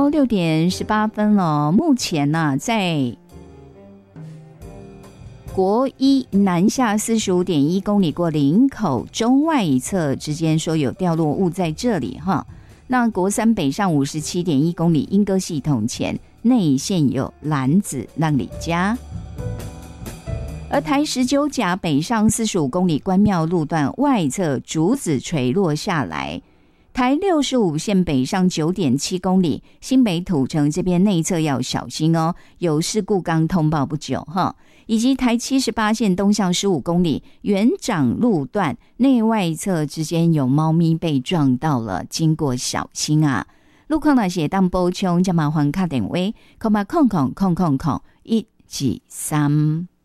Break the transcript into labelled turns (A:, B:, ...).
A: 好，6:18了。目前呢、在国一南下45.1公里过林口中外一侧之间说有掉落物在这里哈。那国三北上57.1公里莺歌系统前内线有兰子浪里家。而台19甲北上45公里关庙路段外侧竹子垂落下来。台65线北上9.7公里新北土城这边内侧要小心哦，有事故刚通报不久哈。以及台78线东向15公里园长路段内外侧之间有猫咪被撞到了，经过小心啊。路况那些当补充，加麻烦打电话，08000000123。